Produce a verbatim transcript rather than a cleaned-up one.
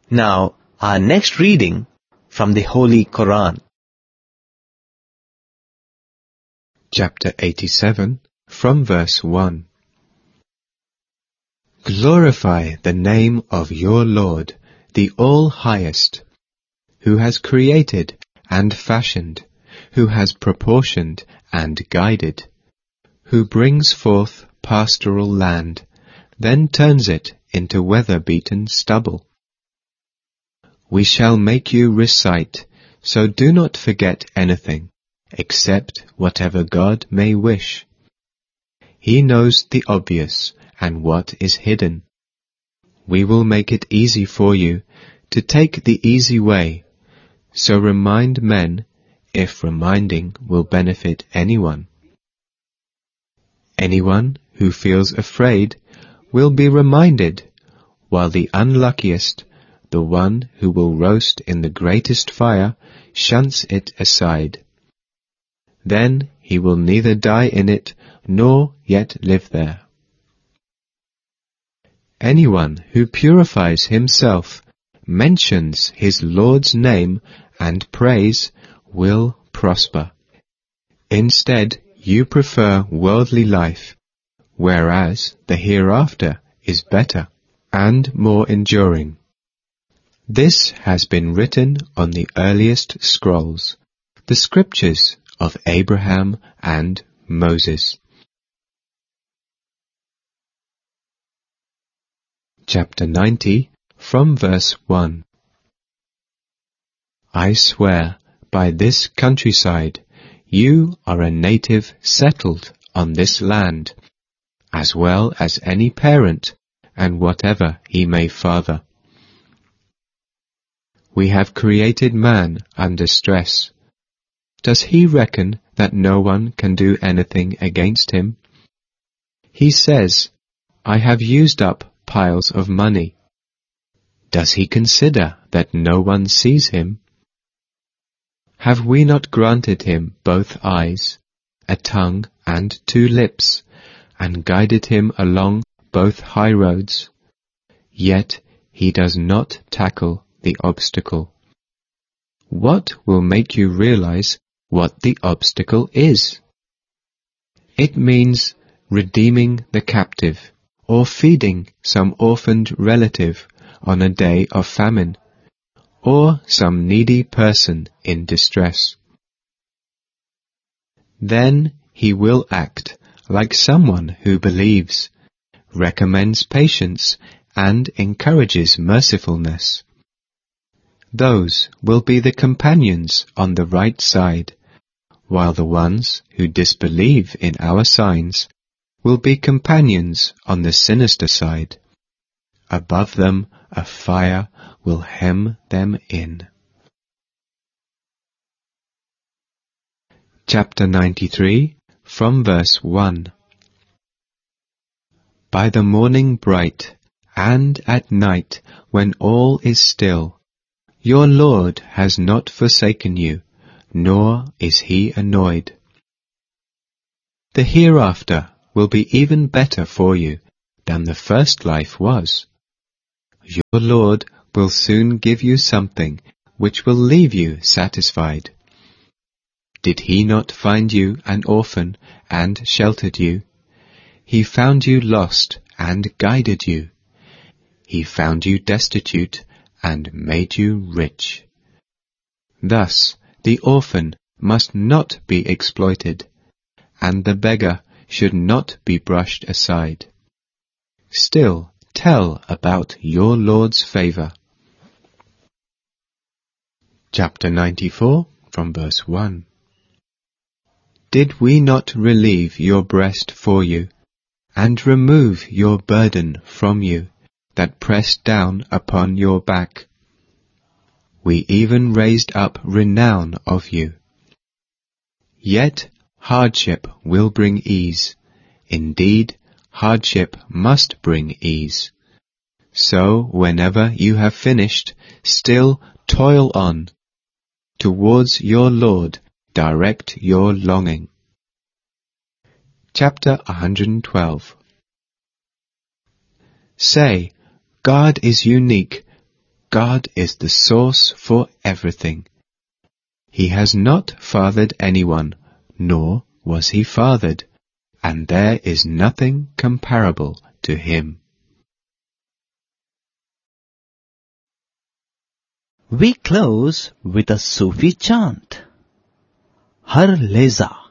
Now, our next reading from the Holy Quran. Chapter eighty-seven, from verse one. Glorify the name of your Lord, the All-Highest, who has created and fashioned, who has proportioned and guided, who brings forth pastoral land, then turns it into weather-beaten stubble. We shall make you recite, so do not forget anything, except whatever God may wish. He knows the obvious and what is hidden. We will make it easy for you to take the easy way, so remind men, if reminding will benefit anyone. Anyone who feels afraid will be reminded, while the unluckiest, the one who will roast in the greatest fire, shunts it aside. Then he will neither die in it, nor yet live there. Anyone who purifies himself, mentions his Lord's name, and prays, will prosper. Instead, you prefer worldly life, whereas the hereafter is better and more enduring. This has been written on the earliest scrolls, the scriptures of Abraham and Moses. Chapter ninety, from verse one. I swear by this countryside, you are a native settled on this land, as well as any parent and whatever he may father. We have created man under stress. Does he reckon that no one can do anything against him? He says, I have used up piles of money. Does he consider that no one sees him? Have we not granted him both eyes, a tongue and two lips, and guided him along both high roads? Yet he does not tackle the obstacle. What will make you realize what the obstacle is? It means redeeming the captive, or feeding some orphaned relative on a day of famine, or some needy person in distress. Then he will act like someone who believes, recommends patience, and encourages mercifulness. Those will be the companions on the right side, while the ones who disbelieve in our signs will be companions on the sinister side. Above them a fire will hem them in. Chapter ninety-three, from verse one. By the morning bright, and at night when all is still, your Lord has not forsaken you, nor is he annoyed. The hereafter will be even better for you than the first life was. Your Lord will soon give you something which will leave you satisfied. Did he not find you an orphan and sheltered you? He found you lost and guided you. He found you destitute and made you rich. Thus the orphan must not be exploited, and the beggar should not be brushed aside. Still, tell about your Lord's favor. Chapter ninety-four, from verse one. Did we not relieve your breast for you, and remove your burden from you, that pressed down upon your back? We even raised up renown of you. Yet hardship will bring ease. Indeed, hardship must bring ease. So whenever you have finished, still toil on. Towards your Lord direct your longing. Chapter one hundred twelve. Say, God is unique, God is the source for everything. He has not fathered anyone, nor was he fathered, and there is nothing comparable to him. We close with a Sufi chant. Har leza.